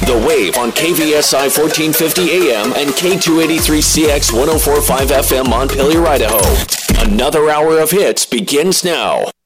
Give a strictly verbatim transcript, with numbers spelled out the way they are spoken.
The Wave on K V S I fourteen fifty A M and K two eighty-three C X one oh four point five F M Montpelier, Idaho. Another hour of hits begins now.